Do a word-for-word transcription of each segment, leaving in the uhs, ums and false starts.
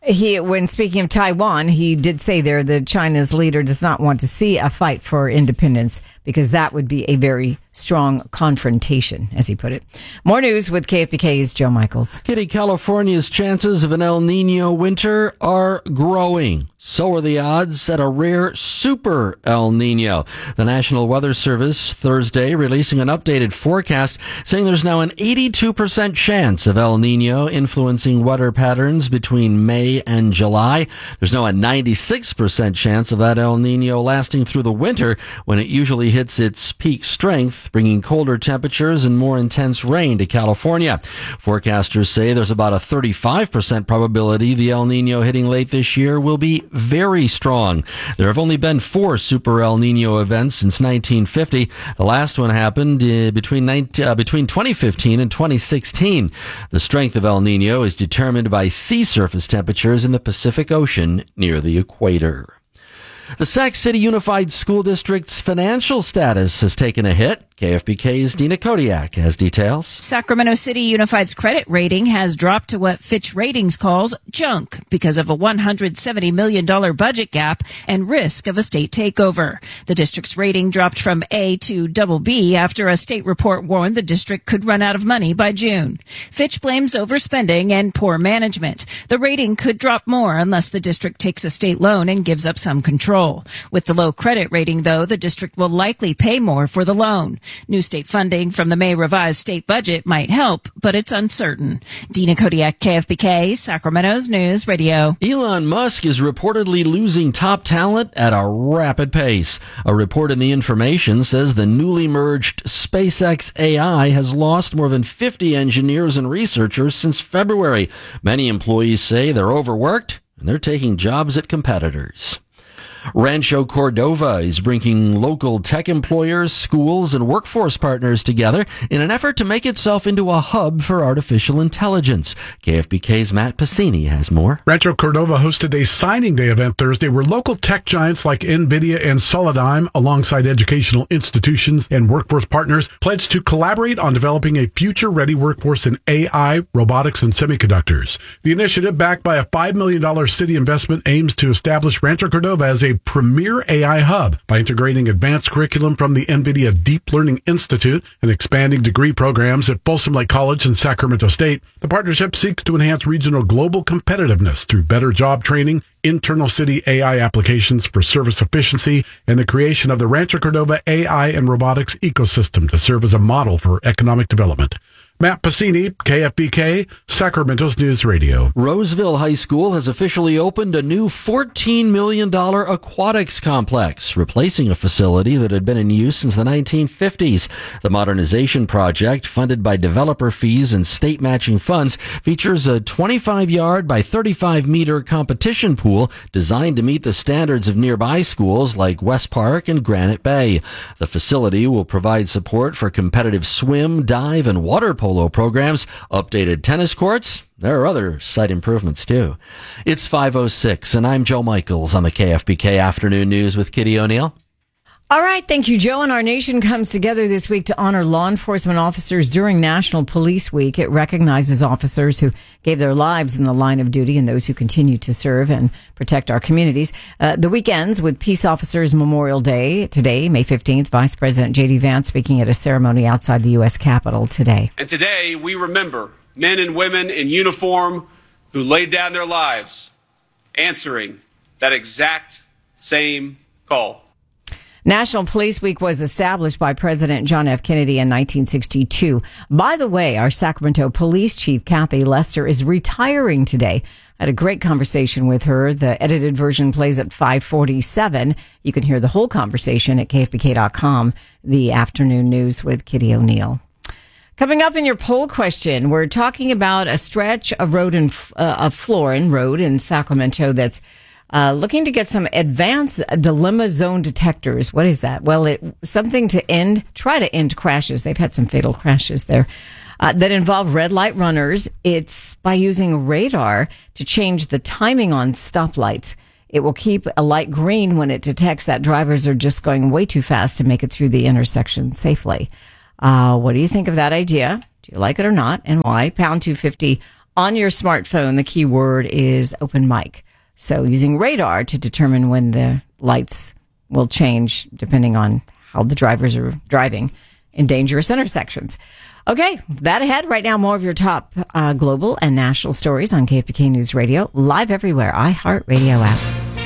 He, when speaking of Taiwan, he did say there that China's leader does not want to see a fight for independence because that would be a very strong confrontation, as he put it. More news with K F B K's Joe Michaels. Kitty, California's chances of an El Nino winter are growing. So are the odds at a rare super El Nino. The National Weather Service Thursday releasing an updated forecast saying there's now an eighty-two percent chance of El Nino influencing weather patterns between May and July. There's now a ninety-six percent chance of that El Nino lasting through the winter when it usually hits its peak strength, bringing colder temperatures and more intense rain to California. Forecasters say there's about a thirty-five percent probability the El Nino hitting late this year will be very strong. There have only been four super El Nino events since nineteen fifty. The last one happened uh, between nineteen, uh, between twenty fifteen and twenty sixteen. The strength of El Nino is determined by sea surface temperatures in the Pacific Ocean near the equator. The Sac City Unified School District's financial status has taken a hit. K F B K's Dina Kodiak has details. Sacramento City Unified's credit rating has dropped to what Fitch Ratings calls junk because of a one hundred seventy million dollars budget gap and risk of a state takeover. The district's rating dropped from A to double B after a state report warned the district could run out of money by June. Fitch blames overspending and poor management. The rating could drop more unless the district takes a state loan and gives up some control. With the low credit rating, though, the district will likely pay more for the loan. New state funding from the May revised state budget might help, but it's uncertain. Dina Kodiak, K F B K, Sacramento's News Radio. Elon Musk is reportedly losing top talent at a rapid pace. A report in The Information says the newly merged SpaceX A I has lost more than fifty engineers and researchers since February. Many employees say they're overworked and they're taking jobs at competitors. Rancho Cordova is bringing local tech employers, schools, and workforce partners together in an effort to make itself into a hub for artificial intelligence. K F B K's Matt Passini has more. Rancho Cordova hosted a signing day event Thursday where local tech giants like NVIDIA and Solidigm, alongside educational institutions and workforce partners, pledged to collaborate on developing a future-ready workforce in A I, robotics, and semiconductors. The initiative, backed by a five million dollars city investment, aims to establish Rancho Cordova as a premier A I hub by integrating advanced curriculum from the NVIDIA Deep Learning Institute and expanding degree programs at Folsom Lake College and Sacramento State. The partnership seeks to enhance regional global competitiveness through better job training, internal city A I applications for service efficiency, and the creation of the Rancho Cordova A I and robotics ecosystem to serve as a model for economic development. Matt Passini, K F B K, Sacramento's News Radio. Roseville High School has officially opened a new fourteen million dollars aquatics complex, replacing a facility that had been in use since the nineteen fifties. The modernization project, funded by developer fees and state matching funds, features a twenty-five yard by thirty-five meter competition pool designed to meet the standards of nearby schools like West Park and Granite Bay. The facility will provide support for competitive swim, dive, and water polo programs, updated tennis courts. There are other site improvements, too. It's five oh six, and I'm Joe Michaels on the K F B K Afternoon News with Kitty O'Neill. All right, thank you, Joe. And our nation comes together this week to honor law enforcement officers during National Police Week. It recognizes officers who gave their lives in the line of duty and those who continue to serve and protect our communities. Uh, the week ends with Peace Officers Memorial Day today, May fifteenth. Vice President J D Vance speaking at a ceremony outside the U S Capitol today. And today we remember men and women in uniform who laid down their lives answering that exact same call. National Police Week was established by President John F. Kennedy in nineteen sixty-two. By the way, our Sacramento Police Chief, Kathy Lester, is retiring today. I had a great conversation with her. The edited version plays at five forty-seven. You can hear the whole conversation at K F B K dot com, the afternoon news with Kitty O'Neill. Coming up in your poll question, we're talking about a stretch of road in, uh, of Florin Road in Sacramento that's Uh, looking to get some advanced dilemma zone detectors. What is that? Well, it something to end, try to end crashes. They've had some fatal crashes there uh, that involve red light runners. It's by using radar to change the timing on stoplights. It will keep a light green when it detects that drivers are just going way too fast to make it through the intersection safely. Uh, what do you think of that idea? Do you like it or not? And why? Pound two fifty On your smartphone, the keyword is open mic. So using radar to determine when the lights will change depending on how the drivers are driving in dangerous intersections. Okay, that ahead. Right now, more of your top uh, global and national stories on K F B K News Radio, live everywhere, iHeartRadio app.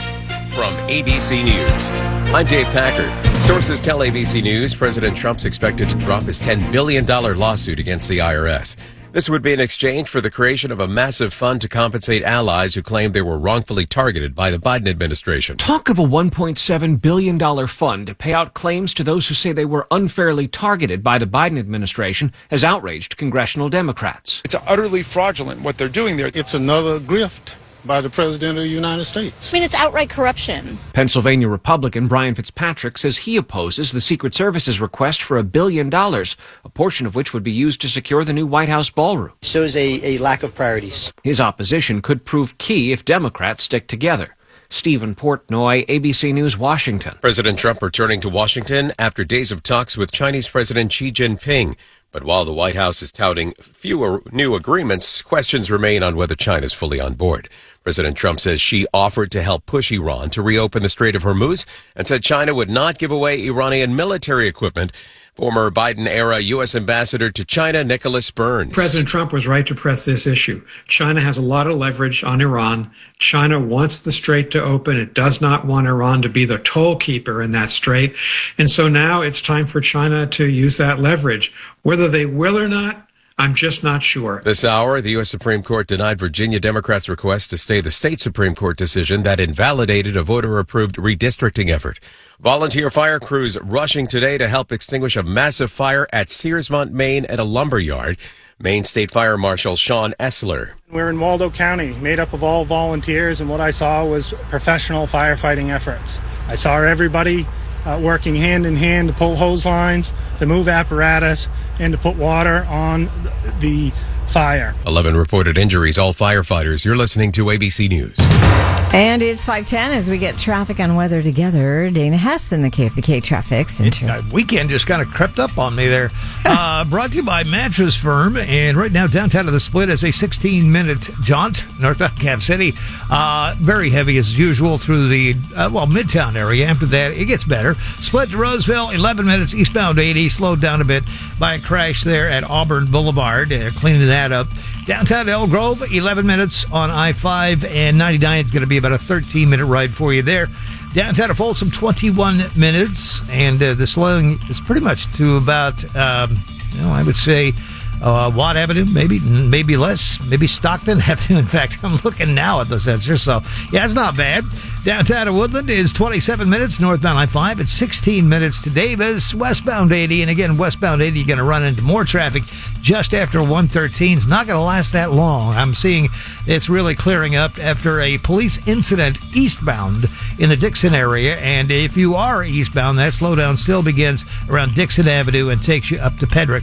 From A B C News, I'm Dave Packard. Sources tell A B C News President Trump's expected to drop his ten billion dollars lawsuit against the I R S. This would be in exchange for the creation of a massive fund to compensate allies who claimed they were wrongfully targeted by the Biden administration. Talk of a one point seven billion dollars fund to pay out claims to those who say they were unfairly targeted by the Biden administration has outraged congressional Democrats. It's utterly fraudulent what they're doing there. It's another grift by the President of the United States. I mean, it's outright corruption. Pennsylvania Republican Brian Fitzpatrick says he opposes the Secret Service's request for a billion dollars, a portion of which would be used to secure the new White House ballroom. Shows a, a lack of priorities. His opposition could prove key if Democrats stick together. Stephen Portnoy, A B C News, Washington. President Trump returning to Washington after days of talks with Chinese President Xi Jinping. But while the White House is touting fewer new agreements, questions remain on whether China is fully on board. President Trump says Xi offered to help push Iran to reopen the Strait of Hormuz and said China would not give away Iranian military equipment. Former Biden-era U S Ambassador to China, Nicholas Burns. President Trump was right to press this issue. China has a lot of leverage on Iran. China wants the strait to open. It does not want Iran to be the toll keeper in that strait. And so now it's time for China to use that leverage. Whether they will or not, I'm just not sure. This hour, the U S Supreme Court denied Virginia Democrats' request to stay the state Supreme Court decision that invalidated a voter-approved redistricting effort. Volunteer fire crews rushing today to help extinguish a massive fire at Searsmont, Maine at a lumber yard. Maine State Fire Marshal Sean Essler. We're in Waldo County, made up of all volunteers, and what I saw was professional firefighting efforts. I saw everybody uh, working hand in hand to pull hose lines, to move apparatus, and to put water on the fire. eleven reported injuries, all firefighters. You're listening to A B C News. And it's five ten as we get traffic on weather together. Dana Hess in the K F B K Traffic Center. It, uh, weekend just kind of crept up on me there. uh, brought to you by Mattress Firm. And right now, downtown of the Split is a sixteen-minute jaunt northbound Cap City. Uh, very heavy as usual through the, uh, well, Midtown area. After that, it gets better. Split to Roseville, eleven minutes, eastbound eighty. Slowed down a bit by a crash there at Auburn Boulevard. Uh, cleaning that up. Downtown Elk Grove, eleven minutes on I five, and ninety-nine is going to be about a thirteen-minute ride for you there. Downtown to Folsom, twenty-one minutes, and uh, the slowing is pretty much to about, um, you know, I would say, uh, Watt Avenue, maybe maybe less, maybe Stockton Avenue. In fact, I'm looking now at the sensor, so yeah, it's not bad. Downtown to Woodland is twenty-seven minutes, northbound I five. It's sixteen minutes to Davis, westbound eighty, and again, westbound eighty, you're going to run into more traffic just after one thirteen. It's not going to last that long. I'm seeing it's really clearing up after a police incident eastbound in the Dixon area, and if you are eastbound, that slowdown still begins around Dixon Avenue and takes you up to Pedrick.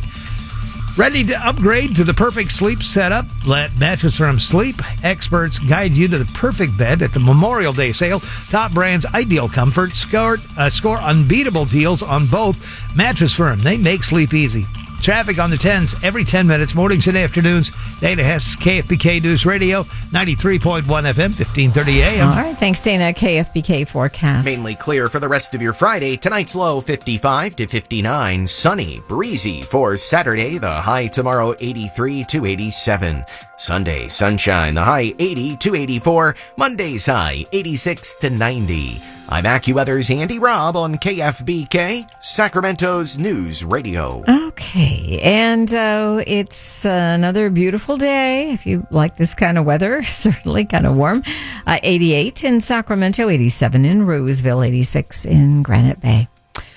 Ready to upgrade to the perfect sleep setup? Let Mattress Firm Sleep experts guide you to the perfect bed at the Memorial Day sale. Top brands, ideal comfort, score, uh, score unbeatable deals on both. Mattress Firm, they make sleep easy. Traffic on the tens every ten minutes, mornings and afternoons. Dana Hess, K F B K News Radio, ninety-three point one F M, fifteen thirty A M. All right, thanks, Dana. K F B K forecast. Mainly clear for the rest of your Friday. Tonight's low fifty-five to fifty-nine. Sunny, breezy for Saturday. The high tomorrow eighty-three to eighty-seven. Sunday, sunshine. The high eighty to eighty-four. Monday's high eighty-six to ninety. I'm AccuWeather's Andy Robb on K F B K, Sacramento's News Radio. Okay, and uh, it's uh, another beautiful day. If you like this kind of weather, certainly kind of warm. Uh, eighty-eight in Sacramento, eighty-seven in Roseville, eighty-six in Granite Bay.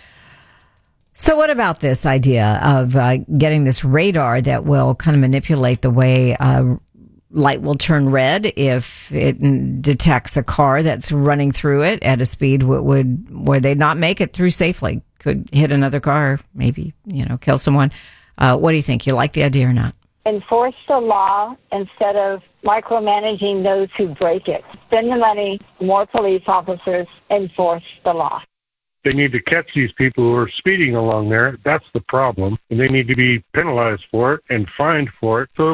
So what about this idea of uh, getting this radar that will kind of manipulate the way uh, light will turn red if it detects a car that's running through it at a speed would, would where they'd not make it through safely, could hit another car, maybe, you know, kill someone. Uh, what do you think? You like the idea or not? Enforce the law instead of micromanaging those who break it. Spend the money, more police officers, enforce the law. They need to catch these people who are speeding along there. That's the problem. And they need to be penalized for it and fined for it. So